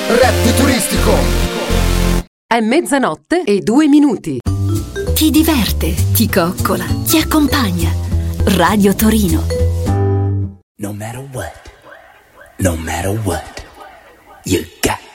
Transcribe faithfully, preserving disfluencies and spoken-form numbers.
Rap turistico. È mezzanotte e due minuti. Ti diverte, ti coccola, ti accompagna. Radio Torino. No matter what, no matter what, you got